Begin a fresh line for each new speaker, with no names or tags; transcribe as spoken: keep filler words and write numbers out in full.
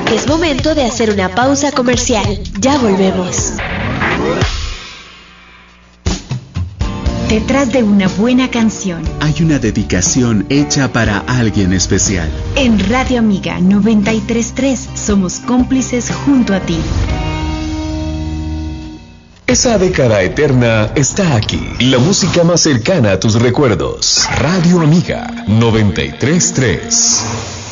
que es momento de hacer una pausa comercial. Ya volvemos.
Detrás de una buena canción
hay una dedicación hecha para alguien especial.
En Radio Amiga noventa y tres punto tres somos cómplices junto a ti.
Esa década eterna está aquí. La música más cercana a tus recuerdos. Radio Amiga noventa y tres punto tres.